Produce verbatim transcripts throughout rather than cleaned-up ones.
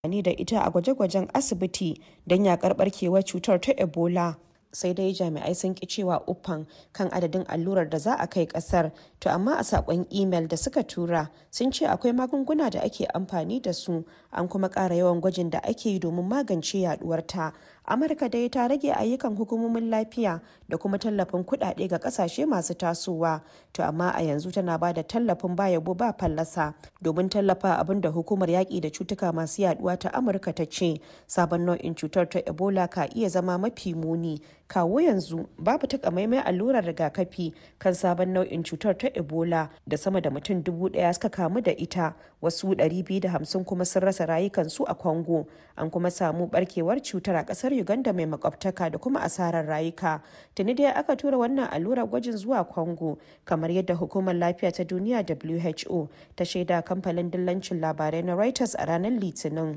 amfani da ita a gwaje-gwajen asibiti don yaƙar ɓarkewar cutar ta Ebola. Sai dai jami'ai sun ki cewa uffan kan adadin allurar da za a kai kasar, to amma a sakon imel da suka tura sun ce akwai magunguna da ake amfani da su, an kuma ƙara yawan gwajin da ake yi domin magance yaduwar ta. Amurka dai ta rage ayyukan hukumomin lafiya da kuma tallafin kuɗaɗe ga ƙasashe masu tasowa, to amma a yanzu tana ba da tallafin ba yabo ba fallasa domin tallafa abin da hukumar yaƙi da cutuka masu yaduwa ta Amurka ta ce sabon nau'in cutar ta Ebola ka iya zama mafi muni. Kawo yanzu babu takamaiman allurar rigakafi kan sabon nau'in cutar ta Ebola da sama da mutum dubu ɗaya suka kamu da ita, wasu ɗari biyu da hamsin kuma sun rasa rayukansu a Congo. An kuma samu barkewar cutar a ƙasar Uganda mai makwabtaka da kuma asarar rayuka. Tuni dai aka tura wannan allurar gwajin zuwa Congo, kamar yadda hukumar lafiya ta duniya W H O ta shaida kamfanin dillancin labarai na Reuters a ranar Litinin.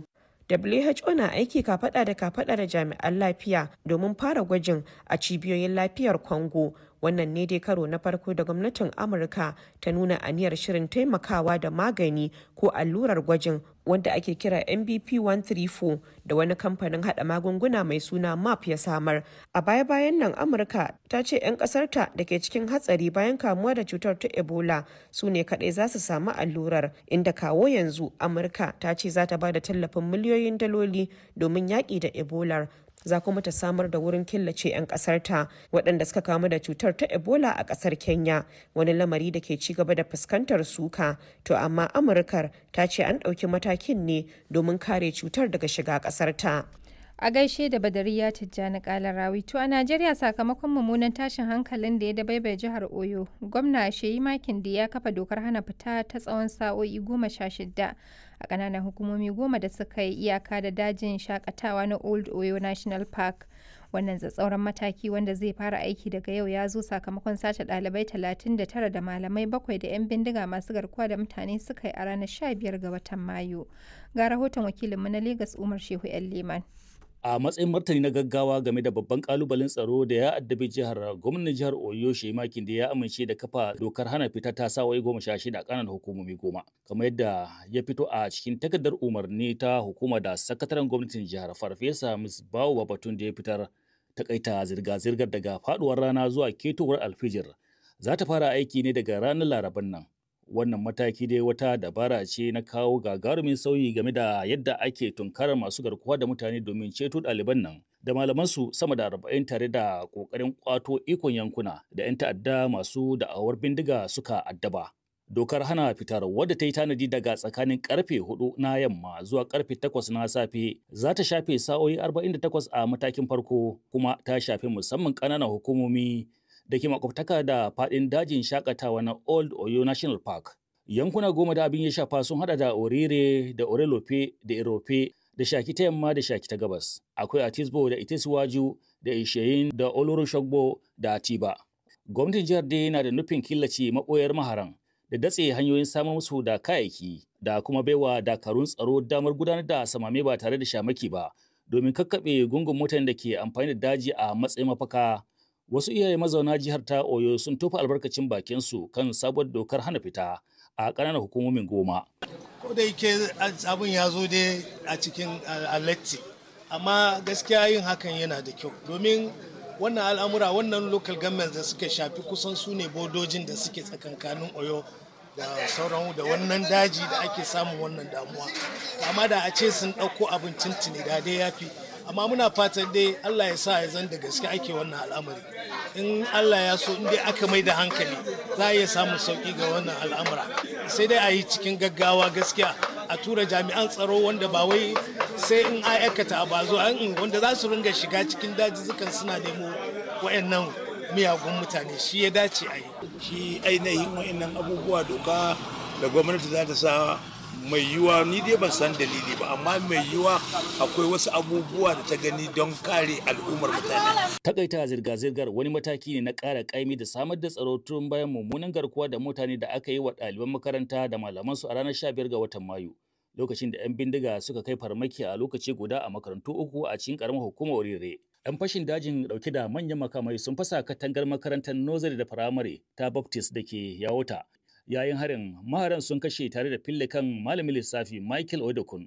W H O na aiki kafada da kafada da jami'an lafiya domin fara gwajin a cibiyoyin lafiyar Congo. Wannan ne dai karo na farko da gwamnatin Amurka ta nuna aniyar shirin taimakawa da magani ko allurar gwajin wanda ake kira M B P one three four da wani kamfanin hada magunguna mai suna M A P ya samar. A baya-bayan nan Amurka ta ce 'yan kasarta da ke cikin hatsari bayan kamuwa da cutar ta Ebola su ne kadai za su samu allurar, inda kawo yanzu Amurka ta ce za ta ba da tallafin miliyoyin daloli domin yaƙi da Ebola. Za kuma ta samar da wurin killace 'yan ƙasarta waɗanda suka kamu da cutar ta Ebola a ƙasar Kenya, wani lamari da ke ci gaba da fuskantar suka. To amma Amurkar ta ce an ɗauki matakin ne domin kare cutar daga shiga ƙasarta. A gaishe da Badariya Tijjani Kalarawi. To a Najeriya sakamakon mummunan tashin hankalin da ya dabaibaye jihar Oyo, gwamna Sheyi Makinde ya kafa dokar hana fita ta tsawon sa'o'i goma sha shida a ƙananan hukumomi goma da suka yi iyaka da dajin shakatawa na Old Oyo National Park. Wannan tsatsauran mataki wanda zai fara aiki daga yau ya zo sakamakon sace ɗalibai talatin da tara da malamai bakwai da 'yan bindiga masu garkuwa da mutane suka yi a ranar sha biyar ga watan Mayu. Ga rahoton wakilinmu na Legas Umar Shehu 'yan Leman. A matsayin martani na gaggawa game da babban kalubalen tsaro da ya addabi jihar, gwamnan jihar Oyo Sheyi Makinde ya amince da kafa dokar hana fita ta sa'o'i goma sha shida a ƙananan hukumomi goma, kamar yadda ya fito a cikin takardar umarni ta hukuma da sakataren gwamnatin jihar Farfesa Musbahu Babatun da ya fitar. Takaita zirga-zirgar daga faduwar rana zuwa ketowar alfijir za ta fara aiki ne daga ranar Laraban nan. Wannan mataki dai wata dabara ce na kawo gagarumin sauyi game da yadda ake tunkarar masu garkuwa da mutane domin ceto ɗaliban nan da malamansu sama da arba'in tare da ƙoƙarin ƙwato ikon yankuna da 'yan ta'adda masu da'awar bindiga suka addaba. Dokar hana fitar wadda ta yi tanadi daga tsakanin karfe hudu na yamma zuwa karfe takwas na safe za ta shafe sa'o'i arba'in da takwas a matakin farko, kuma ta shafi musamman ƙananan hukumomi da ke makwabtaka da faɗin dajin shakatawa na Old Oyo National Park. Yankuna goma da abin ya shafa sun hada da Orire da Orelope da Irope da Shaki ta yamma da Shaki ta gabas. Akwai Atisbo da Itesiwaju da Isheyin da Oloroshogbo da Atiba. Gwamnatin jihar dai yana da nufin killace maɓoyar maharan da datse hanyoyin samar musu da kayayyaki da kuma baiwa dakarun tsaro damar gudanar da samame ba tare da shamaki ba domin kakkaɓe gungun mutanen da ke amfani da daji a matsayin mafaka. Wasu iyaye mazauna jihar ta Oyo sun tofa albarkacin bakinsu kan sabuwar dokar hana fita a ƙananan hukumomin goma. Ko da yake abin ya zo dai a cikin alatti, amma gaskiya yin hakan yana da kyau domin wannan al'amura wannan local government da suka shafi kusan su ne bodojin da suke tsakankanin Oyo da sauran da wannan daji da ake samun wannan damuwa. Amma da a ce sun ɗauko abin tuntuni da dai ya fi. Amma muna fatan dai Allah ya sa ya zan da gaske ake wannan al'amari. In Allah ya so in dai aka mai da hankali za a iya samun sauki ga wannan al'amura. Sai dai a yi cikin gaggawa gaskiya a tura jami'an tsaro wanda ba wai sai in aikata ba zo wanda za su ringa shiga cikin dajizukan suna nemo wayannan miyagun mutane, shi ya dace a yi. Shi ainihin wayannan abubuwa doka da gwamnati za ta sa mai yiwa, ni dai ban san dalili ba, amma mai yiwa akwai wasu abubuwa da ta gani don kare al'ummar mutane. Takaita zirga-zirgar wani mataki ne na ƙara ƙaimi da samar da tsaro tun bayan mummunan garkuwa da mutane da aka yi wa ɗaliban makaranta da malamansu a ranar sha biyar ga watan Mayu, lokacin da 'yan bindiga suka kai farmaki a lokaci guda a makarantu uku a cikin ƙaramar hukumar Orire. 'Yan fashin dajin ɗauke da manyan makamai sun fasa katangar makarantar nursery da firamare ta Baptist da ke Yawota. Yayin harin, maharan sun kashe tare da fille kan malamin lissafi Michael Odokun.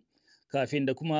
kafin da kuma